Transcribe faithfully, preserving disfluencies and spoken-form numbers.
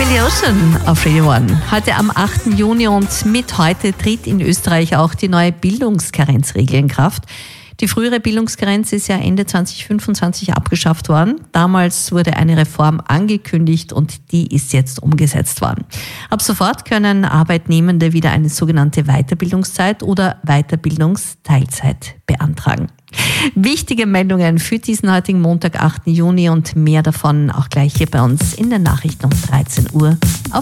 Billy Ocean auf Radio One. Heute am achten Juni und mit heute tritt in Österreich auch die neue Bildungskarenzregel in Kraft. Die frühere Bildungskarenz ist ja Ende zwanzig fünfundzwanzig abgeschafft worden. Damals wurde eine Reform angekündigt und die ist jetzt umgesetzt worden. Ab sofort können Arbeitnehmende wieder eine sogenannte Weiterbildungszeit oder Weiterbildungsteilzeit beantragen. Wichtige Meldungen für diesen heutigen Montag, achten Juni und mehr davon auch gleich hier bei uns in den Nachrichten um dreizehn Uhr auf